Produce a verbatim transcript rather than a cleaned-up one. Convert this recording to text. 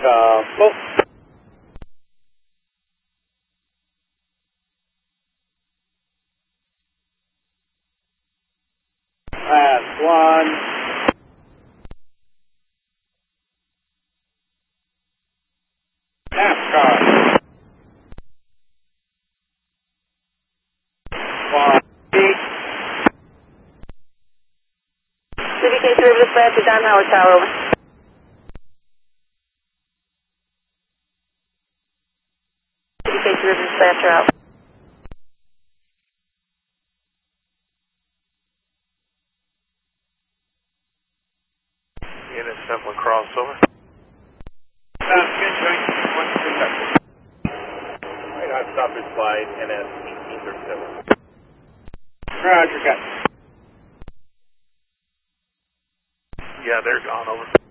couple. Last one. NASCAR. One. C B K three dispatch to Don Howard Tower, over. C B K three dispatcher out. Unit seven crossover. Sounds good, joint. One perspective. Right on stoppage slide, N S eighteen thirty-seven. Roger, got. Yeah, they're gone over.